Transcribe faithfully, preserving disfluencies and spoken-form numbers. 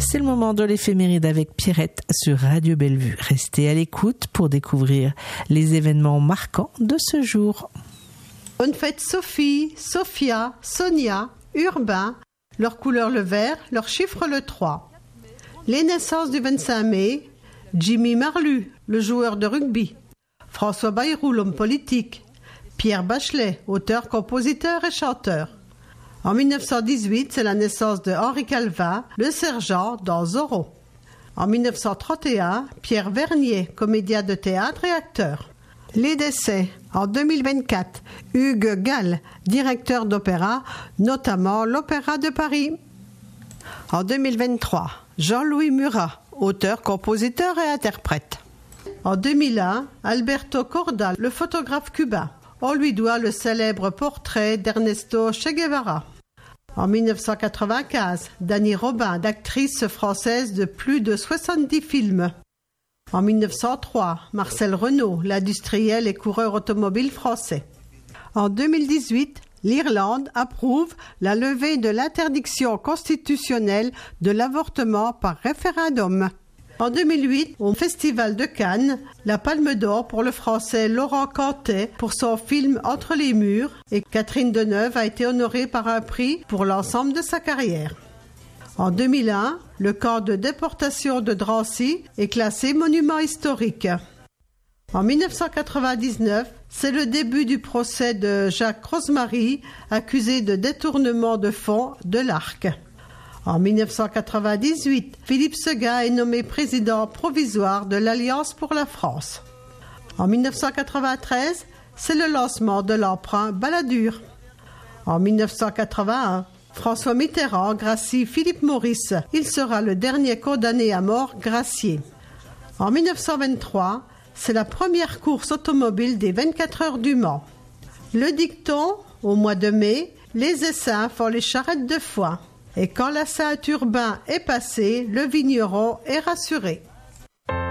C'est le moment de l'éphéméride avec Pierrette sur Radio Bellevue. Restez à l'écoute pour découvrir les événements marquants de ce jour. Bonne fête Sophie, Sophia, Sonia, Urbain, leur couleur le vert, leur chiffre le trois. Les naissances du vingt-cinq mai, Jimmy Marlu, le joueur de rugby, François Bayrou, l'homme politique, Pierre Bachelet, auteur, compositeur et chanteur. En mille neuf cent dix-huit, c'est la naissance de Henri Calvat, le sergent dans Zorro. En mille neuf cent trente et un, Pierre Vernier, comédien de théâtre et acteur. Les décès. En deux mille vingt-quatre, Hugues Gall, directeur d'opéra, notamment l'Opéra de Paris. En deux mille vingt-trois, Jean-Louis Murat, auteur, compositeur et interprète. En deux mille un, Alberto Corda, le photographe cubain. On lui doit le célèbre portrait d'Ernesto Che Guevara. En mille neuf cent quatre-vingt-quinze, Dany Robin, d'actrice française de plus de soixante-dix films. En mille neuf cent trois, Marcel Renault, l'industriel et coureur automobile français. En deux mille dix-huit, l'Irlande approuve la levée de l'interdiction constitutionnelle de l'avortement par référendum. En deux mille huit, au Festival de Cannes, la Palme d'Or pour le Français Laurent Cantet pour son film Entre les murs, et Catherine Deneuve a été honorée par un prix pour l'ensemble de sa carrière. En deux mille un, le camp de déportation de Drancy est classé monument historique. En mille neuf cent quatre-vingt-dix-neuf, c'est le début du procès de Jacques Rosemarie, accusé de détournement de fonds de l'Arc. En mille neuf cent quatre-vingt-dix-huit, Philippe Seguin est nommé président provisoire de l'Alliance pour la France. En mille neuf cent quatre-vingt-treize, c'est le lancement de l'emprunt Balladur. En mille neuf cent quatre-vingt-un, François Mitterrand gracie Philippe Maurice. Il sera le dernier condamné à mort gracié. En mille neuf cent vingt-trois, c'est la première course automobile des vingt-quatre heures du Mans. Le dicton, au mois de mai, les essaims font les charrettes de foin. Et quand la Saint-Urbain est passée, le vigneron est rassuré.